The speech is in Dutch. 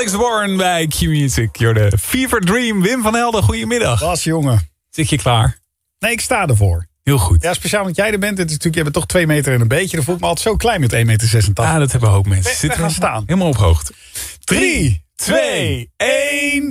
Alex Warren bij Q-Music. You're the Fever Dream. Wim van Helden, goedemiddag. Was jongen. Zit je klaar? Nee, ik sta ervoor. Heel goed. Ja, speciaal want jij er bent. Het is natuurlijk, je bent toch 2 meter en een beetje. Dan voel ik me altijd zo klein met 1,86 meter. Ah, dat hebben een hoop mensen. We gaan staan. Helemaal op hoogte. 3, 2, 1...